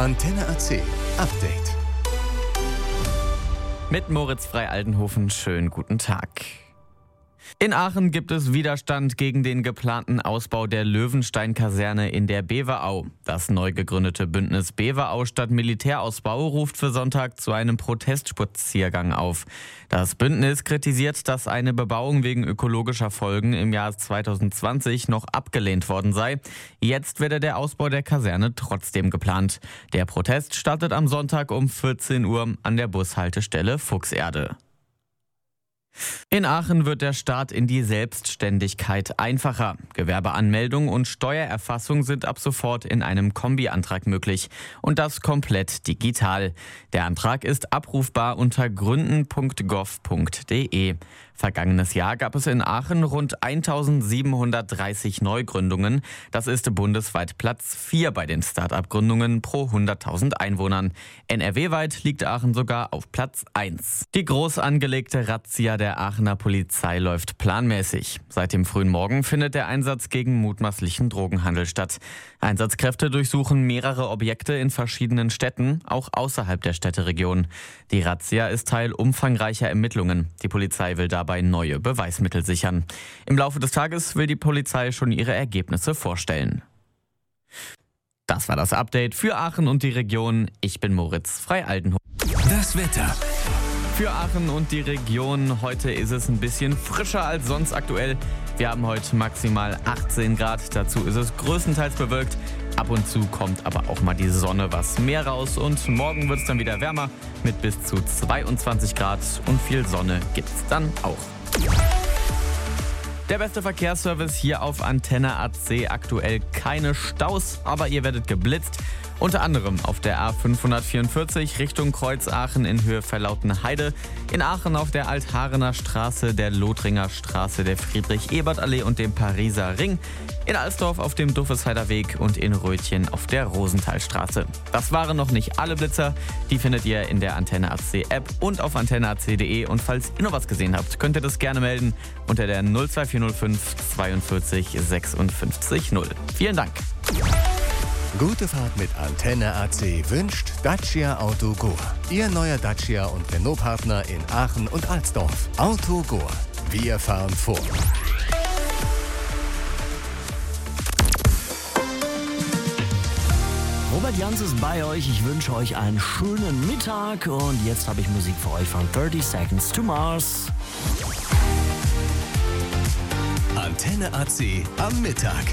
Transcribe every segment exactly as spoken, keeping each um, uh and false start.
Antenne A C Update. Mit Moritz Frei-Aldenhofen, schönen guten Tag. In Aachen gibt es Widerstand gegen den geplanten Ausbau der Löwenstein-Kaserne in der Beverau. Das neu gegründete Bündnis Beverau statt Militärausbau ruft für Sonntag zu einem Protestspaziergang auf. Das Bündnis kritisiert, dass eine Bebauung wegen ökologischer Folgen im Jahr zweitausendzwanzig noch abgelehnt worden sei. Jetzt werde der Ausbau der Kaserne trotzdem geplant. Der Protest startet am Sonntag um vierzehn Uhr an der Bushaltestelle Fuchserde. In Aachen wird der Start in die Selbstständigkeit einfacher. Gewerbeanmeldung und Steuererfassung sind ab sofort in einem Kombiantrag möglich. Und das komplett digital. Der Antrag ist abrufbar unter gründen punkt gov punkt de. Vergangenes Jahr gab es in Aachen rund eintausendsiebenhundertdreißig Neugründungen. Das ist bundesweit Platz vier bei den Start-up-Gründungen pro hunderttausend Einwohnern. N R W-weit liegt Aachen sogar auf Platz eins. Die groß angelegte Razzia der Aachener Polizei läuft planmäßig. Seit dem frühen Morgen findet der Einsatz gegen mutmaßlichen Drogenhandel statt. Einsatzkräfte durchsuchen mehrere Objekte in verschiedenen Städten, auch außerhalb der Städteregion. Die Razzia ist Teil umfangreicher Ermittlungen. Die Polizei will dabei neue Beweismittel sichern. Im Laufe des Tages will die Polizei schon ihre Ergebnisse vorstellen. Das war das Update für Aachen und die Region. Ich bin Moritz Frei-Aldenhofen. Das Wetter. Für Aachen und die Region, heute ist es ein bisschen frischer als sonst aktuell. Wir haben heute maximal achtzehn Grad, dazu ist es größtenteils bewölkt. Ab und zu kommt aber auch mal die Sonne was mehr raus und morgen wird es dann wieder wärmer mit bis zu zweiundzwanzig Grad und viel Sonne gibt's dann auch. Der beste Verkehrsservice hier auf Antenne A C, aktuell keine Staus, aber ihr werdet geblitzt. Unter anderem auf der A fünfhundertvierundvierzig Richtung Kreuzaachen in Höhe Verlautenheide, in Aachen auf der Altharener Straße, der Lothringer Straße, der Friedrich-Ebert-Allee und dem Pariser Ring, in Alsdorf auf dem Duffesheider Weg und in Rötchen auf der Rosenthalstraße. Das waren noch nicht alle Blitzer, die findet ihr in der Antenne A C App und auf antenne a c punkt de und falls ihr noch was gesehen habt, könnt ihr das gerne melden unter der null zwei vier null fünf zweiundvierzig sechsundfünfzig null. Vielen Dank. Gute Fahrt mit Antenne A C wünscht Dacia Autogor. Ihr neuer Dacia und Renault-Partner in Aachen und Alsdorf. Autogor. Wir fahren vor. Robert Jans ist bei euch. Ich wünsche euch einen schönen Mittag. Und jetzt habe ich Musik für euch von thirty Seconds to Mars. Antenne A C am Mittag.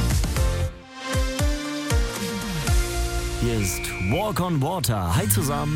Hier ist Walk on Water. Hi zusammen.